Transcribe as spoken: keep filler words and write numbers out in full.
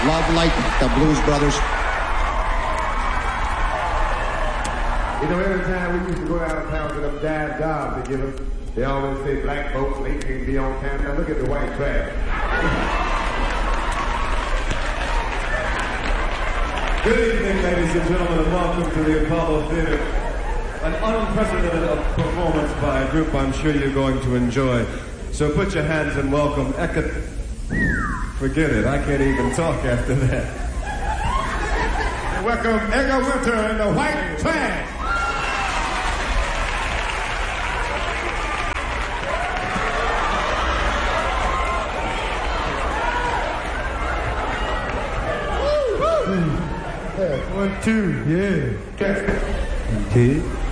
Love like the Blues Brothers. You know, every time we used to go out of town to them dad jobs they give us, they always say black folks, they can't be on time. Now look at the white trash. Good evening, ladies and gentlemen, and welcome to the Apollo Theater. An unprecedented performance by a group I'm sure you're going to enjoy. So put your hands and welcome Eka... Forget it, I can't even talk after that. Welcome Edgar Winter and the White Trash. One, two, yeah. Test. Okay.